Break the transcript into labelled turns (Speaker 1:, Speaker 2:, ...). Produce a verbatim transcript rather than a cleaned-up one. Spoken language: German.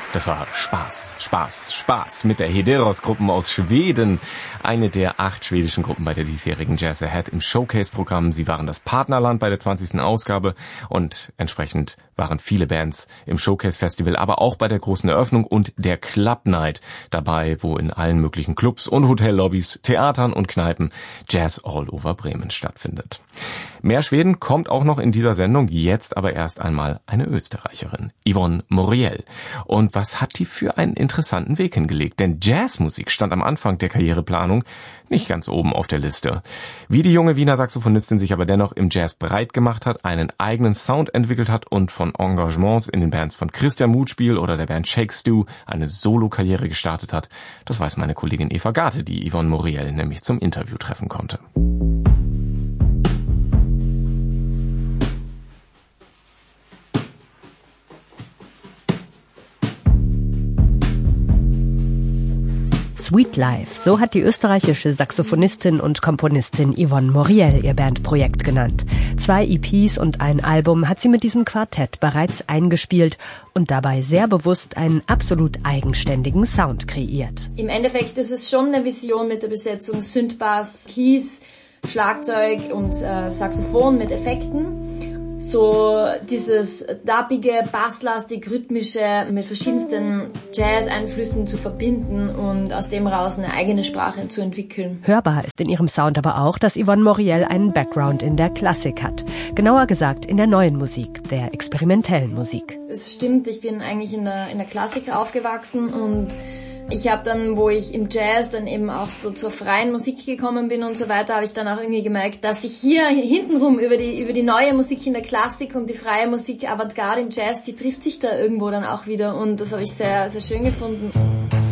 Speaker 1: Das war Spaß, Spaß, Spaß mit der Hederos-Gruppen aus Schweden. Eine der acht schwedischen Gruppen bei der diesjährigen Jazz Ahead im Showcase-Programm. Sie waren das Partnerland bei der zwanzigsten Ausgabe und entsprechend waren viele Bands im Showcase-Festival, aber auch bei der großen Eröffnung und der Club Night dabei, wo in allen möglichen Clubs und Hotellobbys, Theatern und Kneipen Jazz all over Bremen stattfindet. Mehr Schweden kommt auch noch in dieser Sendung, jetzt aber erst einmal eine Österreicherin, Yvonne Moriel. Und was hat die für einen interessanten Weg hingelegt? Denn Jazzmusik stand am Anfang der Karriereplanung nicht ganz oben auf der Liste. Wie die junge Wiener Saxophonistin sich aber dennoch im Jazz breit gemacht hat, einen eigenen Sound entwickelt hat und von Engagements in den Bands von Christian Mutspiel oder der Band Shake Stew eine Solo-Karriere gestartet hat, das weiß meine Kollegin Eva Garte, die Yvonne Moriel nämlich zum Interview treffen konnte.
Speaker 2: Sweet Life, so hat die österreichische Saxophonistin und Komponistin Yvonne Moriel ihr Bandprojekt genannt. Zwei E Ps und ein Album hat sie mit diesem Quartett bereits eingespielt und dabei sehr bewusst einen absolut eigenständigen Sound kreiert.
Speaker 3: Im Endeffekt ist es schon eine Vision mit der Besetzung Synthbass, Keys, Schlagzeug und äh, Saxophon mit Effekten. So dieses dubbige, basslastig, rhythmische mit verschiedensten Jazz-Einflüssen zu verbinden und aus dem raus eine eigene Sprache zu entwickeln.
Speaker 2: Hörbar ist in ihrem Sound aber auch, dass Yvonne Moriel einen Background in der Klassik hat. Genauer gesagt in der neuen Musik, der experimentellen Musik.
Speaker 3: Es stimmt, ich bin eigentlich in der, in der Klassik aufgewachsen und ich habe dann, wo ich im Jazz dann eben auch so zur freien Musik gekommen bin und so weiter, habe ich dann auch irgendwie gemerkt, dass ich hier hintenrum über die über die neue Musik in der Klassik und die freie Musik, Avantgarde im Jazz, die trifft sich da irgendwo dann auch wieder und das habe ich sehr, sehr schön gefunden.